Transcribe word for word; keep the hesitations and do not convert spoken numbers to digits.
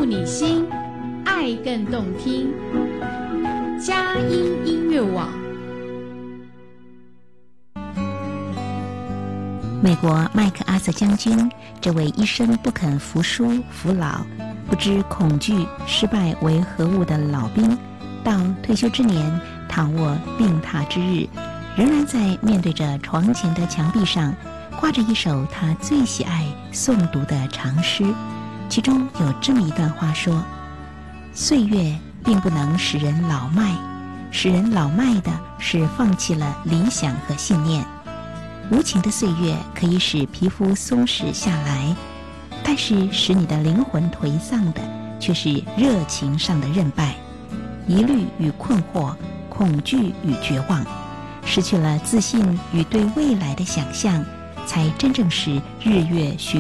你心，爱更动听。佳音音乐网。 美国麦克阿瑟将军，这位一生不肯服输服老，不知恐惧失败为何物的老兵，到退休之年，躺卧病榻之日，仍然在面对着床前的墙壁上挂着一首他最喜爱诵读的长诗，其中有这么一段话说：岁月并不能使人老迈，使人老迈的是放弃了理想和信念。无情的岁月可以使皮肤松弛下来，但是使你的灵魂颓丧的却是热情上的韧败，疑虑与困惑，恐惧与绝望，失去了自信与对未来的想象，才真正使日月循